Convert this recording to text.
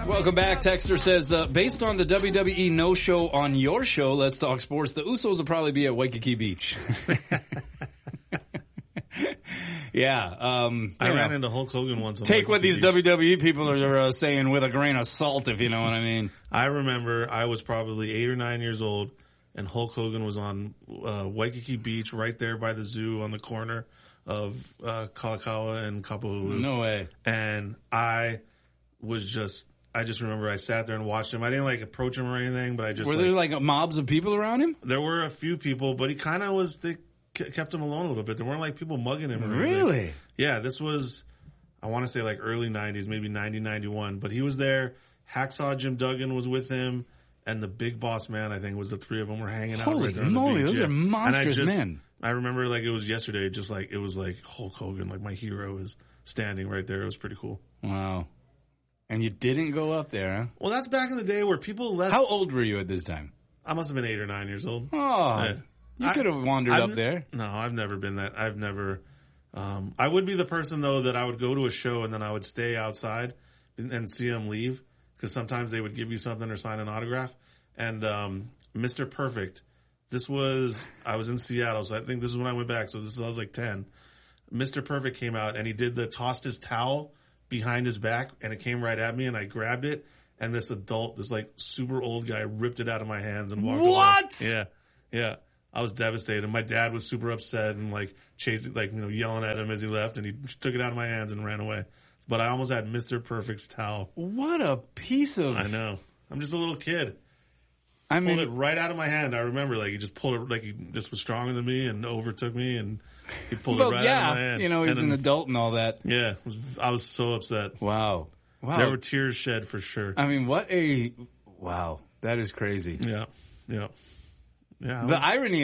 Welcome back. Texter says, based on the WWE no-show on your show, Let's Talk Sports, the Usos will probably be at Waikiki Beach. Yeah. I ran into Hulk Hogan once. Take what these WWE people are saying with a grain of salt, if you know what I mean. I remember I was probably 8 or 9 years old, and Hulk Hogan was on Waikiki Beach right there by the zoo on the corner of Kalakaua and Kapahulu. No way. And I just remember I sat there and watched him. I didn't like approach him or anything, but I just... Were there like mobs of people around him? There were a few people, but he kind of was... They kept him alone a little bit. There weren't like people mugging him or anything. Really? Yeah, this was, I want to say like early 90s, maybe 90, 91. But he was there. Hacksaw Jim Duggan was with him. And the Big Boss Man, I think, was the three of them were hanging out Holy right there on moly, the beach. those are monstrous men. I remember like it was yesterday, just like it was like Hulk Hogan, like my hero is standing right there. It was pretty cool. Wow. And you didn't go up there, huh? Well, that's back in the day where people less... How old were you at this time? I must have been 8 or 9 years old. Oh, you could have wandered up there. No, I've never been that. I've never... I would be the person, though, that I would go to a show and then I would stay outside and see them leave. Because sometimes they would give you something or sign an autograph. And Mr. Perfect, I was in Seattle, so I think this is when I went back. So I was like 10. Mr. Perfect came out and he tossed his towel behind his back and it came right at me and I grabbed it. And this like super old guy ripped it out of my hands and walked away. What? Yeah. I was devastated. My dad was super upset and like chasing, like, yelling at him as he left, and he took it out of my hands and ran away. But I almost had Mr. Perfect's towel. What a piece of... I know. I'm just a little kid. I mean, pulled it right out of my hand. I remember, like, he just pulled it, like, he just was stronger than me and overtook me, and he pulled it right out of my hand. He's an adult and all that. Yeah, I was so upset. Wow. There were tears shed for sure. I mean, wow, that is crazy. Yeah. The irony